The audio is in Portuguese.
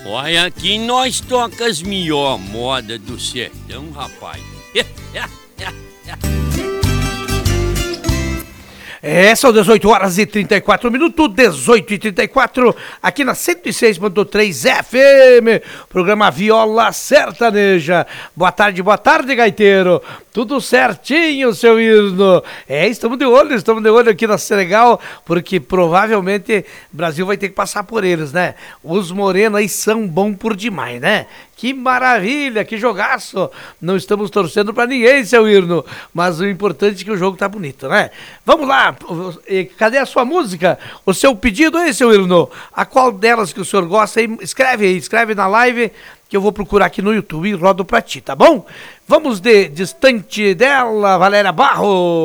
Olha, aqui nós toca as melhor moda do sertão, rapaz. São 18 horas e 34 minutos, 18 e 34, aqui na 106.3 FM, programa Viola Sertaneja. Boa tarde, gaiteiro. Tudo certinho, seu Irno. Estamos de olho aqui na Senegal, porque provavelmente o Brasil vai ter que passar por eles, né? Os morenos aí são bons por demais, né? Que maravilha, que jogaço. Não estamos torcendo pra ninguém, seu Irno, mas o importante é que o jogo tá bonito, né? Vamos lá, cadê a sua música? O seu pedido aí, seu Irno? A qual delas que o senhor gosta aí? Escreve na live que eu vou procurar aqui no YouTube e rodo pra ti, tá bom? Vamos de Distante dela, Valéria Barro.